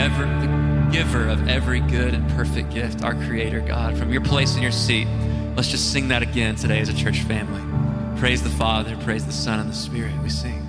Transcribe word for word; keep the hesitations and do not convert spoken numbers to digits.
ever, the giver of every good and perfect gift, our Creator, God. From your place in your seat, let's just sing that again today as a church family. Praise the Father, praise the Son, and the Spirit. We sing.